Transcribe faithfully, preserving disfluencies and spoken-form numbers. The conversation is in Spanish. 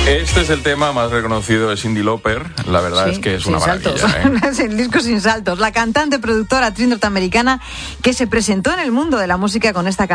Este es el tema más reconocido de Cyndi Lauper. La verdad sí, es que es una maravilla. ¿eh? Es el disco Sin Saltos. La cantante, productora, actriz norteamericana que se presentó en el mundo de la música con esta canción.